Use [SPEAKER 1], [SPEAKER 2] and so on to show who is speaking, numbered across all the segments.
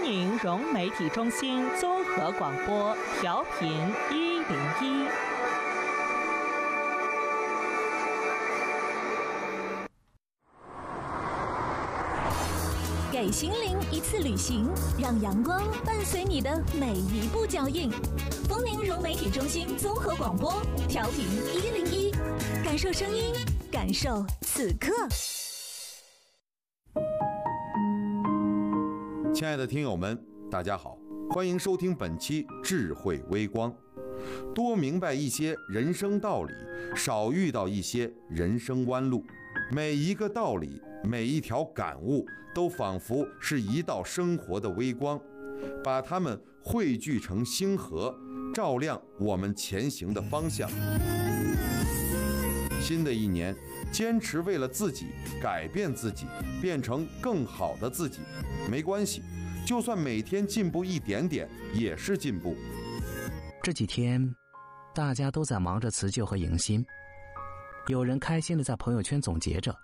[SPEAKER 1] 迎融媒体中心综合广播调频101。
[SPEAKER 2] 给心灵一次旅行，让阳光伴随你的每一步脚印。丰宁融媒体中心综合广播调频101，感受声音，感受此刻。
[SPEAKER 3] 亲爱的听友们，大家好，欢迎收听本期智慧微光。多明白一些人生道理，少遇到一些人生弯路。每一个道理，每一条感悟，都仿佛是一道生活的微光，把它们汇聚成星河，照亮我们前行的方向。新的一年，坚持为了自己，改变自己，变成更好的自己。没关系，就算每天进步一点点，也是进步。
[SPEAKER 4] 这几天，大家都在忙着辞旧和迎新。有人开心地在朋友圈总结着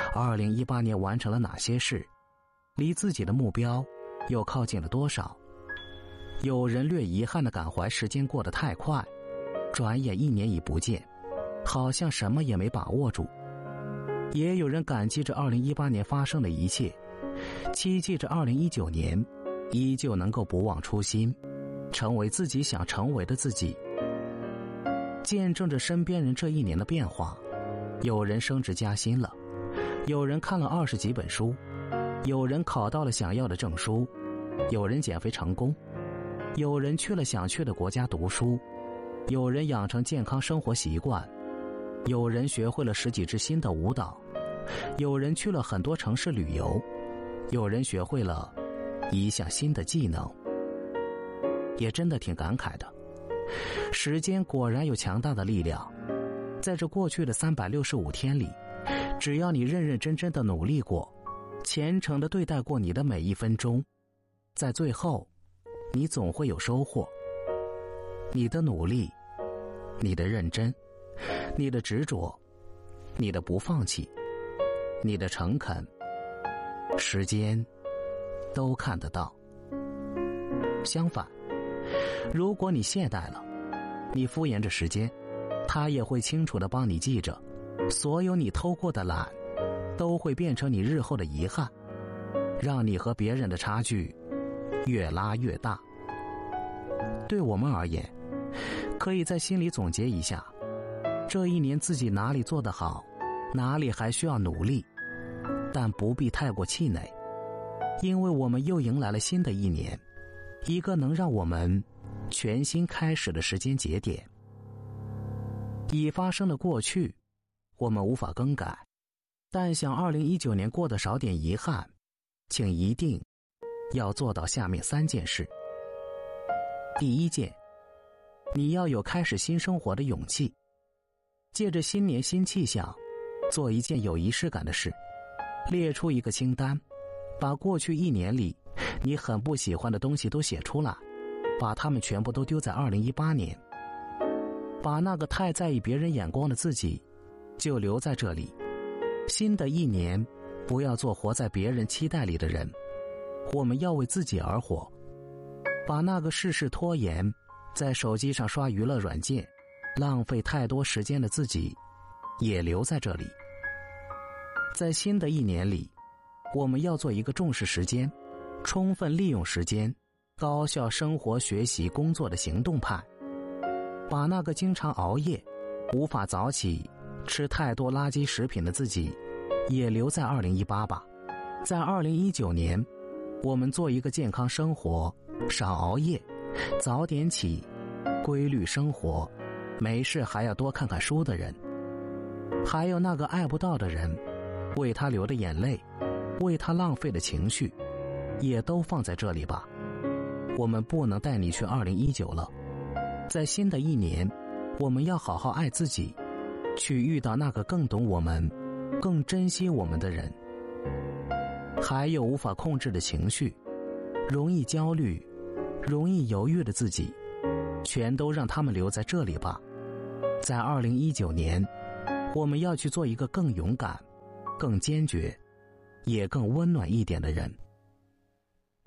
[SPEAKER 4] 2018年完成了哪些事，离自己的目标又靠近了多少。有人略遗憾地感怀时间过得太快，转眼1年已不见，好像什么也没把握住。也有人感激着2018年发生的一切，期冀着2019年依旧能够不忘初心，成为自己想成为的自己。见证着身边人这一年的变化，有人升职加薪了，有人看了20几本书，有人考到了想要的证书，有人减肥成功，有人去了想去的国家读书，有人养成健康生活习惯，有人学会了10几支新的舞蹈，有人去了很多城市旅游，有人学会了一项新的技能。也真的挺感慨的，时间果然有强大的力量。在这过去的365天里，只要你认认真真的努力过，虔诚地对待过你的每一分钟，在最后你总会有收获。你的努力，你的认真，你的执着，你的不放弃，你的诚恳，时间都看得到。相反，如果你懈怠了，你敷衍着时间，他也会清楚地帮你记着，所有你偷过的懒都会变成你日后的遗憾，让你和别人的差距越拉越大。对我们而言，可以在心里总结一下，这一年自己哪里做得好，哪里还需要努力，但不必太过气馁，因为我们又迎来了新的一年，一个能让我们全新开始的时间节点。已发生的过去，我们无法更改，但想2019年过得少点遗憾，请一定要做到下面3件事。第一件，你要有开始新生活的勇气。借着新年新气象，做一件有仪式感的事，列出一个清单，把过去1年里你很不喜欢的东西都写出来，把它们全部都丢在2018年。把那个太在意别人眼光的自己就留在这里。新的一年，不要做活在别人期待里的人，我们要为自己而活。把那个事事拖延，在手机上刷娱乐软件，浪费太多时间的自己也留在这里。在新的一年里，我们要做一个重视时间，充分利用时间，高效生活学习工作的行动派。把那个经常熬夜，无法早起，吃太多垃圾食品的自己也留在2018吧。在2019年，我们做一个健康生活，少熬夜，早点起，规律生活，没事还要多看看书的人。还有那个爱不到的人，为他流的眼泪，为他浪费的情绪，也都放在这里吧。我们不能带你去2019了。在新的一年，我们要好好爱自己，去遇到那个更懂我们，更珍惜我们的人。还有无法控制的情绪，容易焦虑，容易犹豫的自己，全都让他们留在这里吧。在2019年，我们要去做一个更勇敢、更坚决，也更温暖一点的人。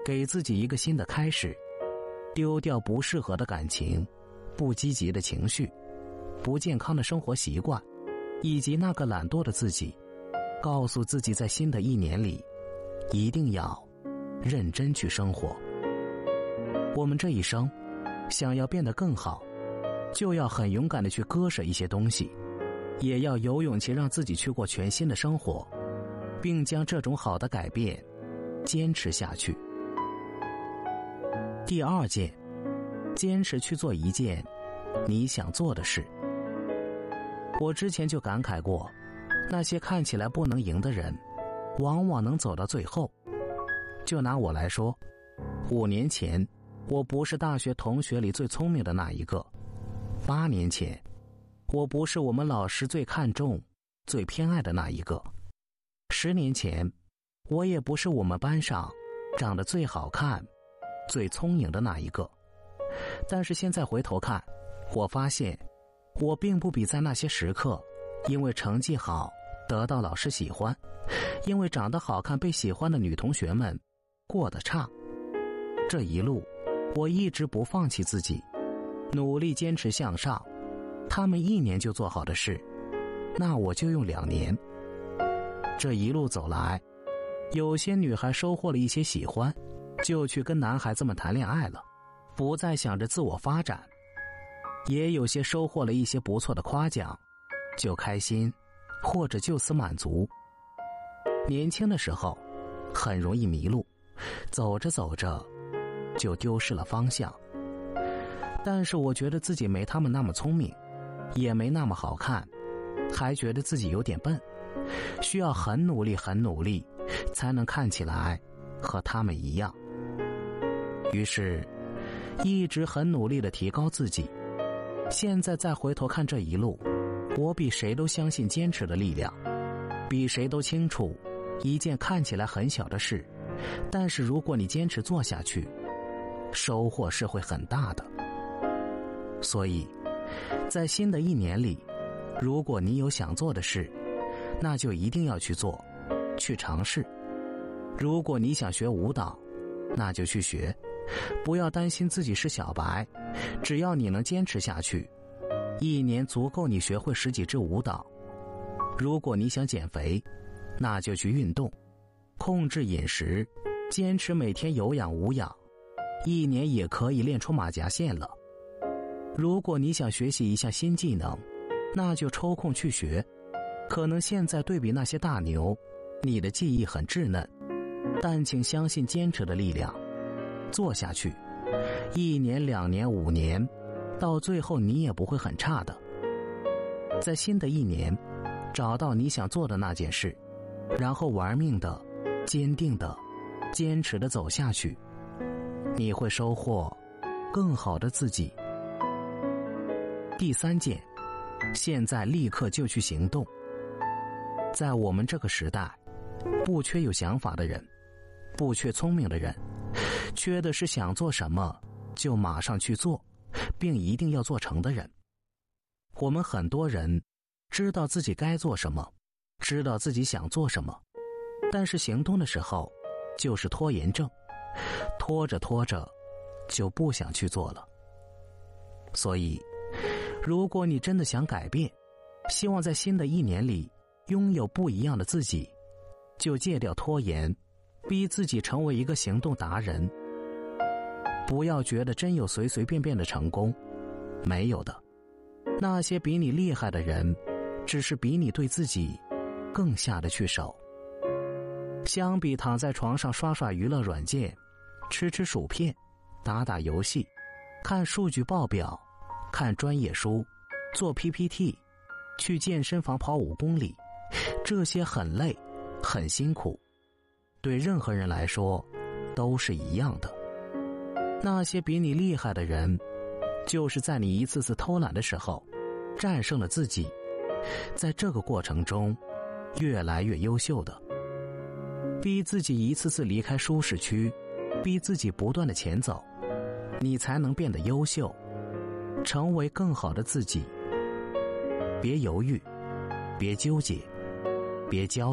[SPEAKER 4] 给自己一个新的开始，丢掉不适合的感情，不积极的情绪，不健康的生活习惯，以及那个懒惰的自己，告诉自己在新的一年里一定要认真去生活。我们这一生想要变得更好，就要很勇敢地去割舍一些东西，也要有勇气让自己去过全新的生活，并将这种好的改变坚持下去。第二件，坚持去做一件你想做的事。我之前就感慨过，那些看起来不能赢的人，往往能走到最后。就拿我来说，5年前，我不是大学同学里最聪明的那一个；8年前，我不是我们老师最看重、最偏爱的那一个；10年前，我也不是我们班上长得最好看、最聪颖的那一个。但是现在回头看，我发现我并不比在那些时刻因为成绩好得到老师喜欢，因为长得好看被喜欢的女同学们过得差。这一路我一直不放弃自己，努力坚持向上。他们1年就做好的事，那我就用2年。这一路走来，有些女孩收获了一些喜欢，就去跟男孩子们谈恋爱了，不再想着自我发展；也有些收获了一些不错的夸奖，就开心，或者就此满足。年轻的时候很容易迷路，走着走着就丢失了方向。但是我觉得自己没他们那么聪明，也没那么好看，还觉得自己有点笨，需要很努力很努力才能看起来和他们一样。于是一直很努力地提高自己。现在再回头看这一路，我比谁都相信坚持的力量，比谁都清楚一件看起来很小的事，但是如果你坚持做下去，收获是会很大的。所以在新的1年里，如果你有想做的事，那就一定要去做，去尝试。如果你想学舞蹈，那就去学，不要担心自己是小白，只要你能坚持下去，1年足够你学会10几支舞蹈。如果你想减肥，那就去运动，控制饮食，坚持每天有氧无氧，1年也可以练出马甲线了。如果你想学习一项新技能，那就抽空去学。可能现在对比那些大牛，你的技艺很稚嫩，但请相信坚持的力量，做下去，1年、2年、5年，到最后你也不会很差的。在新的1年，找到你想做的那件事，然后玩命的、坚定的、坚持的走下去，你会收获更好的自己。第3件，现在立刻就去行动。在我们这个时代，不缺有想法的人，不缺聪明的人，缺的是想做什么就马上去做，并一定要做成的人。我们很多人知道自己该做什么，知道自己想做什么，但是行动的时候就是拖延症，拖着拖着就不想去做了。所以如果你真的想改变，希望在新的1年里拥有不一样的自己，就戒掉拖延，逼自己成为一个行动达人。不要觉得真有随随便便的成功，没有的。那些比你厉害的人，只是比你对自己更下得去手。相比躺在床上刷刷娱乐软件，吃吃薯片，打打游戏，看数据报表，看专业书，做 PPT， 去健身房跑5公里，这些很累很辛苦，对任何人来说都是一样的。那些比你厉害的人，就是在你一次次偷懒的时候战胜了自己，在这个过程中越来越优秀的。逼自己一次次离开舒适区，逼自己不断的前走，你才能变得优秀，成为更好的自己。别犹豫，别纠结，别焦虑。